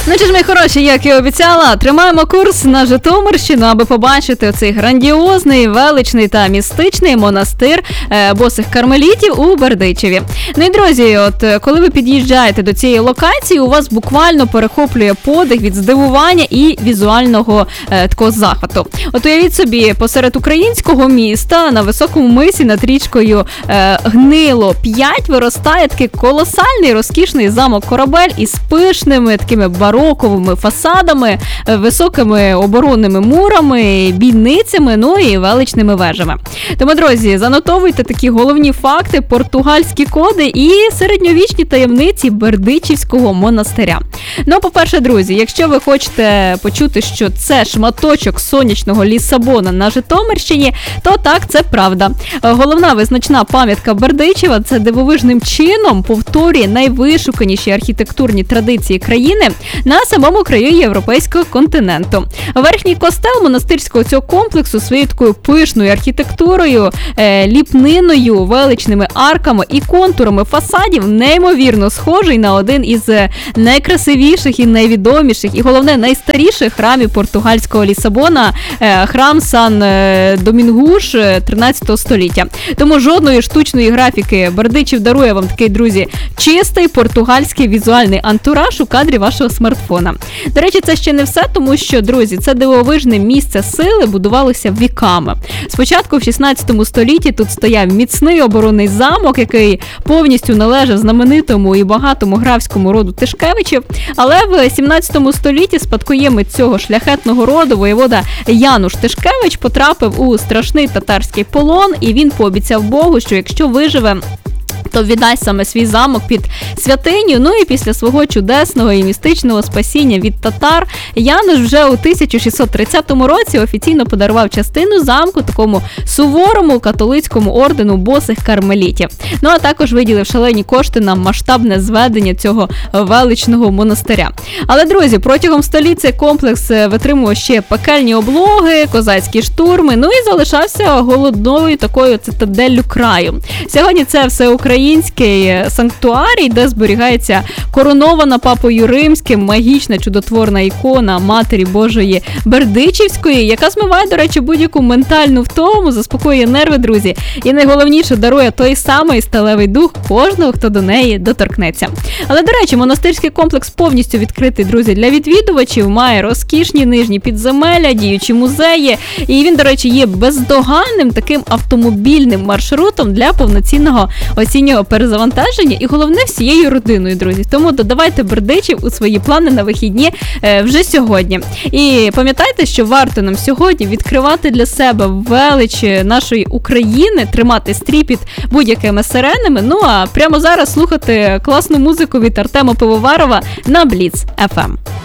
Ну що ж, мої хороші, як і обіцяла, тримаємо курс на Житомирщину, аби побачити оцей грандіозний, величний та містичний монастир босих кармелітів у Бердичеві. Ну і, друзі, от коли ви під'їжджаєте до цієї локації, у вас буквально перехоплює подих від здивування і візуального такого захвату. От уявіть собі, посеред українського міста на високому мисі над річкою Гнило 5 виростає такий колосальний, розкішний замок-корабель із пишними такими бароковими фасадами, високими оборонними мурами, бійницями, ну і величними вежами. Тому, друзі, занотовуйте такі головні факти, португальські коди і середньовічні таємниці Бердичівського монастиря. Ну, по-перше, друзі, якщо ви хочете почути, що це шматочок сонячного Лісабона на Житомирщині, то так, це правда. Головна визначна пам'ятка Бердичева – це дивовижним чином повторює найвишуканіші архітектурні традиції країни на самому краю європейського континенту. Верхній костел монастирського цього комплексу своєю такою пишною архітектурою, ліпниною, величними арками і контурами фасадів неймовірно схожий на один із найкрасивіших і найвідоміших, і головне, найстаріших храмів португальського Лісабона – храм Сан-Домінгуш 13 століття. Тому жодної штучної графіки. Бердичів дарує вам такий, друзі, чистий португальський візуальний антураж у кадрі вашого смартфона. До речі, це ще не все, тому що, друзі, це дивовижне місце сили будувалося віками. Спочатку в 16 столітті тут стояв міцний оборонний замок, який повністю належав знаменитому і багатому графському роду Тишкевичів, але в 17 столітті спадкоємець цього шляхетного роду воєвода Януш Тишкевич потрапив у страшний татарський полон, і він пообіцяв Богу, що якщо виживе, то віддасть саме свій замок під святиню. Ну і після свого чудесного і містичного спасіння від татар Януш вже у 1630 році офіційно подарував частину замку такому суворому католицькому ордену босих кармелітів. Ну а також виділив шалені кошти на масштабне зведення цього величного монастиря. Але, друзі, протягом століть цей комплекс витримував ще пекельні облоги, козацькі штурми, ну і залишався голодною такою цитаделлю краю. Сьогодні це все український санктуарій, де зберігається коронована папою римським магічна чудотворна ікона Матері Божої Бердичівської, яка змиває, до речі, будь-яку ментальну втому, заспокоює нерви, друзі, і найголовніше дарує той самий сталевий дух кожного, хто до неї доторкнеться. Але, до речі, монастирський комплекс повністю відкритий, друзі, для відвідувачів, має розкішні нижні підземелля, діючі музеї, і він, до речі, є бездоганним таким автомобільним маршрутом для повноцінного осіннього перезавантаження і, головне, всією родиною, друзі. Тому додавайте Бердичів у свої плани на вихідні вже сьогодні. І пам'ятайте, що варто нам сьогодні відкривати для себе велич нашої України, тримати стрій під будь-якими сиренами, ну а прямо зараз слухати класну музику від Артема Пивоварова на Бліц FM.